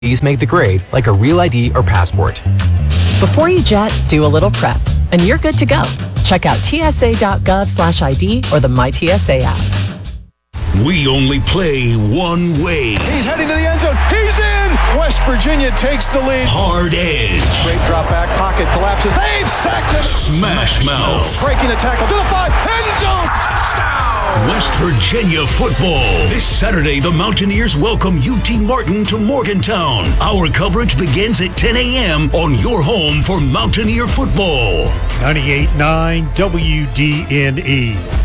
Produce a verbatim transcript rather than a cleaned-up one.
These make the grade like a real I D or passport. Before you jet, do a little prep, and you're good to go. Check out T S A dot gov slash I D or the My T S A app. We only play one way. He's heading to the end zone. He's in! West Virginia takes the lead. Hard edge. Great drop back, pocket collapses. They've sacked him. Smash mouth. Breaking a tackle to the five. End zone. Touchdown. West Virginia football. This Saturday, the Mountaineers welcome U T Martin to Morgantown. Our coverage begins at ten a.m. on your home for Mountaineer football. ninety-eight point nine W D N E.